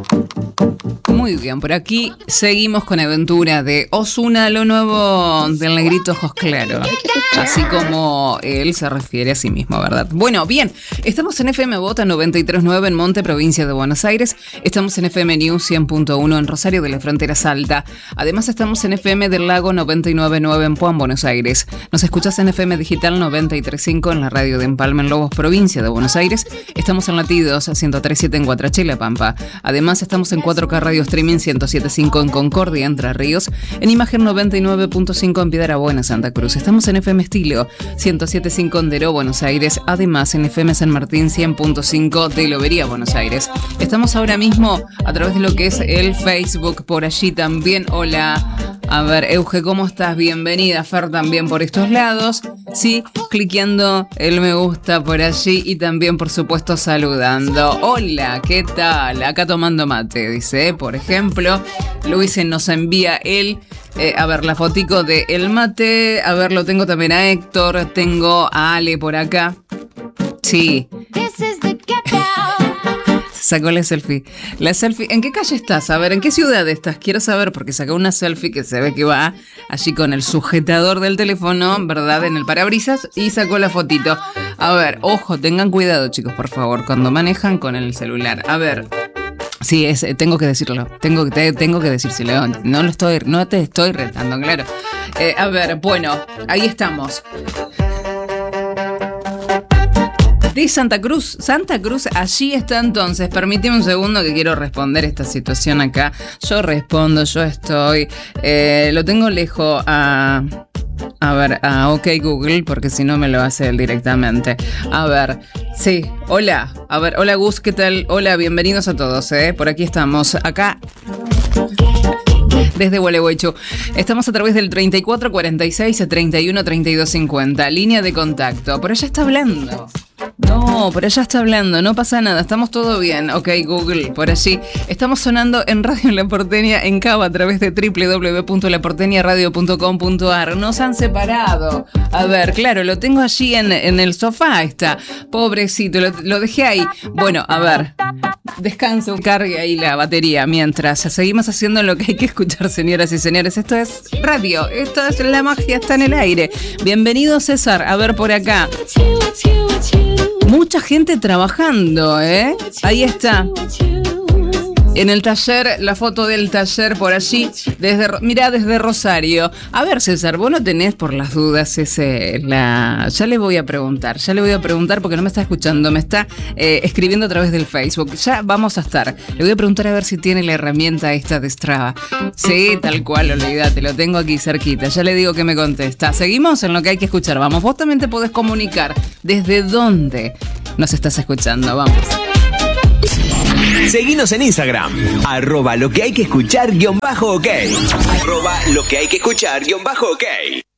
Muy bien, por aquí seguimos con aventura de Ozuna, lo nuevo del negrito ojos claros. Así como él se refiere a sí mismo, ¿verdad? Bueno, bien, estamos en FM Bota 93.9 en Monte, provincia de Buenos Aires. Estamos en FM News 100.1 en Rosario de la Frontera Salta. Además estamos en FM del Lago 99.9 en Puan, Buenos Aires. Nos escuchás en FM Digital 93.5 en la radio de Empalme en Lobos, provincia de Buenos Aires. Estamos en Latidos 103.7 en Guatrachela, Pampa. Además estamos en 4K Radio Streaming 107.5 en Concordia, Entre Ríos. En Imagen 99.5 en Piedrabuena, Santa Cruz. Estamos en FM Estilo 107.5 en Deró, Buenos Aires. Además en FM San Martín 100.5 de Lobería, Buenos Aires. Estamos ahora mismo a través de lo que es el Facebook, por allí también. Hola, a ver, Euge, ¿cómo estás? Bienvenida. Fer también por estos lados. Sí, cliqueando el me gusta por allí y también, por supuesto, saludando. Hola, ¿qué tal? Acá tomando mate, dice, por ejemplo. Luis nos envía él. A ver, la fotico de el mate. A ver, lo tengo también a Héctor. Tengo a Ale por acá. Sí. Sacó la selfie. La selfie. ¿En qué calle estás? A ver, ¿en qué ciudad estás? Quiero saber porque sacó una selfie que se ve que va allí con el sujetador del teléfono, ¿verdad? En el parabrisas y sacó la fotito. A ver, ojo, tengan cuidado, chicos, por favor, cuando manejan con el celular. A ver. Sí, tengo que decirlo. Tengo que decírselo. No te estoy retando, claro. A ver, bueno, ahí estamos. De Santa Cruz, allí está entonces. Permíteme un segundo que quiero responder esta situación acá. Yo respondo, yo estoy. Lo tengo lejos a ver, a OK Google, porque si no me lo hace él directamente. A ver, sí, hola. A ver, hola Gus, ¿qué tal? Hola, bienvenidos a todos, por aquí estamos, acá. Desde Gualeguaychú. Estamos a través del 34 46 31 32 50. Línea de contacto. Por allá está hablando. No, por allá está hablando. No pasa nada. Estamos todo bien. OK, Google. Por allí. Estamos sonando en Radio La Porteña en Cava a través de www.laporteñaradio.com.ar. Nos han separado. A ver, claro, lo tengo allí en el sofá. Está. Pobrecito. Lo dejé ahí. Bueno, a ver. Descanso. Cargue ahí la batería mientras seguimos haciendo lo que hay que escuchar, señoras y señores. Esto es radio. Esto es la magia. Está en el aire. Bienvenido, César. A ver por acá. Mucha gente trabajando, Ahí está. En el taller, la foto del taller por allí, desde Rosario. A ver, César, vos no tenés por las dudas ya le voy a preguntar porque no me está escuchando, me está escribiendo a través del Facebook. Ya vamos a estar. Le voy a preguntar a ver si tiene la herramienta esta de Strava. Sí, tal cual, olvídate, lo tengo aquí cerquita. Ya le digo que me contesta. Seguimos en lo que hay que escuchar. Vamos, vos también te podés comunicar. ¿Desde dónde nos estás escuchando? Vamos. Seguinos en Instagram, @lo que hay que escuchar _ok. @lo que hay que escuchar _ok.